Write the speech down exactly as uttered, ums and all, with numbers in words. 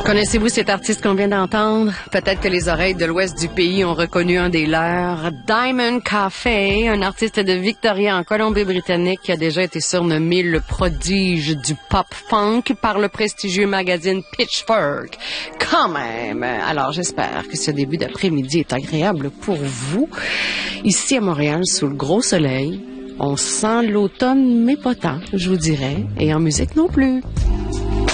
Connaissez-vous cet artiste qu'on vient d'entendre? Peut-être que les oreilles de l'ouest du pays ont reconnu un des leurs. Diamond Cafe, un artiste de Victoria en Colombie-Britannique qui a déjà été surnommé le prodige du pop-funk par le prestigieux magazine Pitchfork. Quand même! Alors j'espère que ce début d'après-midi est agréable pour vous. Ici à Montréal, sous le gros soleil, on sent l'automne, mais pas tant, je vous dirais, et en musique non plus.